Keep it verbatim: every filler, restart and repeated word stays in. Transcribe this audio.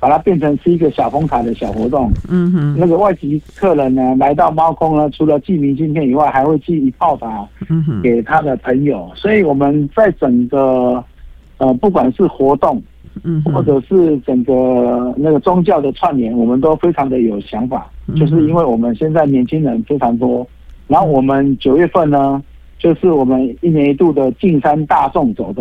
把它变成是一个小风卡的小活动。 嗯哼， 那个外籍客人呢来到猫空呢，除了寄明信片以外，还会寄一炮塔给他的朋友。所以我们在整个呃不管是活动，嗯，或者是整个那个宗教的串联，我们都非常的有想法。就是因为我们现在年轻人非常多，然后我们九月份呢，就是我们一年一度的进山大众走的